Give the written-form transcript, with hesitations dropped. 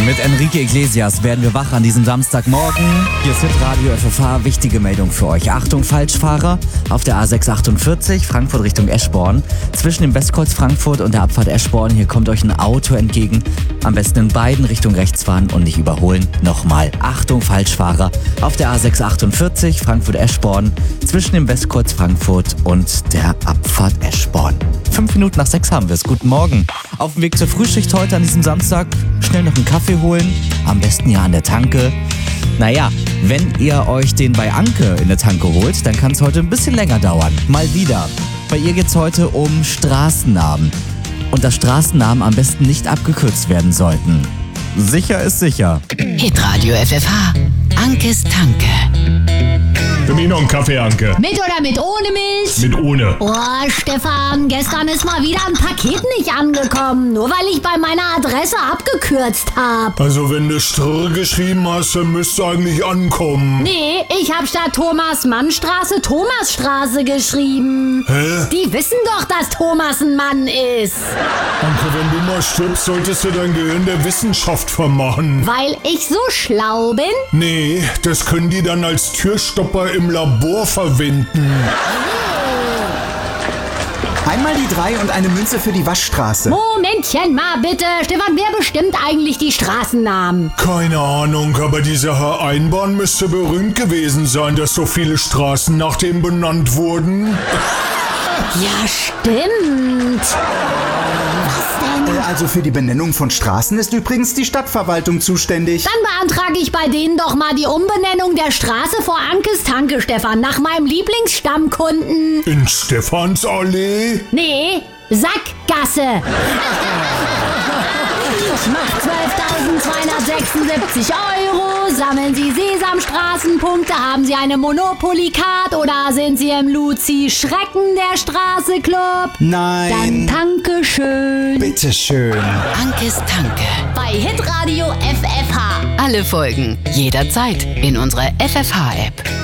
Mit Enrique Iglesias werden wir wach an diesem Samstagmorgen. Hier ist Hitradio FFH, wichtige Meldung für euch. Achtung, Falschfahrer auf der A648, Frankfurt Richtung Eschborn. Zwischen dem Westkreuz Frankfurt und der Abfahrt Eschborn, hier kommt euch ein Auto entgegen. Am besten in beiden Richtung rechts fahren und nicht überholen. Nochmal, Achtung, Falschfahrer auf der A648, Frankfurt Eschborn. Zwischen dem Westkreuz Frankfurt und der Abfahrt Eschborn. 5 Minuten nach 6 haben wir es. Guten Morgen. Auf dem Weg zur Frühschicht heute an diesem Samstag schnell noch einen Kaffee holen. Am besten ja an der Tanke. Naja, wenn ihr euch den bei Anke in der Tanke holt, dann kann es heute ein bisschen länger dauern. Mal wieder. Bei ihr geht es heute um Straßennamen. Und dass Straßennamen am besten nicht abgekürzt werden sollten. Sicher ist sicher. Hitradio FFH. Ankes Tanke. Für mich noch einen Kaffee, Anke. Mit oder mit ohne Milch? Mit ohne. Oh, Stefan, gestern ist mal wieder ein Paket nicht angekommen, nur weil ich bei meiner Adresse abgekürzt habe. Also wenn du Strr geschrieben hast, dann müsste eigentlich ankommen. Nee, ich habe statt Thomas-Mann-Straße Thomasstraße geschrieben. Hä? Die wissen doch, dass Thomas ein Mann ist. Anke, wenn du mal stirbst, solltest du dein Gehirn der Wissenschaft vermachen. Weil ich so schlau bin? Nee, das können die dann als Türstopper im Labor verwenden. Einmal die 3 und eine Münze für die Waschstraße. Momentchen mal bitte. Stefan, wer bestimmt eigentlich die Straßennamen? Keine Ahnung, aber dieser Herr Einborn müsste berühmt gewesen sein, dass so viele Straßen nach dem benannt wurden. Ja, stimmt. Was denn? Also für die Benennung von Straßen ist übrigens die Stadtverwaltung zuständig. Dann beantrage ich bei denen doch mal die Umbenennung der Straße vor Ankes Tanke, Stefan, nach meinem Lieblingsstammkunden. In Stephansallee? Nee, Sackgasse. Das macht 12.276 €. Sammeln Sie Sesamstraßenpunkte, haben Sie eine Monopoly-Card oder sind Sie im Luzi Schrecken der Straße Club? Nein. Dann danke schön. Bitteschön. Ankes Tanke. Bei Hitradio FFH. Alle Folgen jederzeit in unserer FFH-App.